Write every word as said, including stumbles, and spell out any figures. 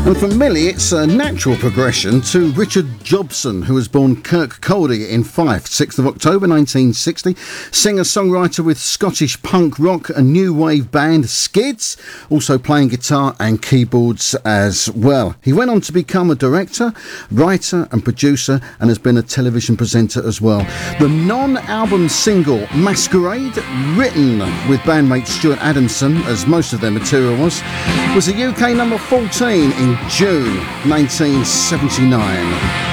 And for Millie, it's a natural progression to Richard Jobson, who was born Kirk Caldey in Fife, sixth of October nineteen sixty. Singer-songwriter with Scottish punk rock and new wave band Skids, also playing guitar and keyboards as well. He went on to become a director, writer and producer, and has been a television presenter as well. The non-album single Masquerade, written with bandmate Stuart Adamson, as most of their material was, was a U K number fourteen in June nineteen seventy-nine.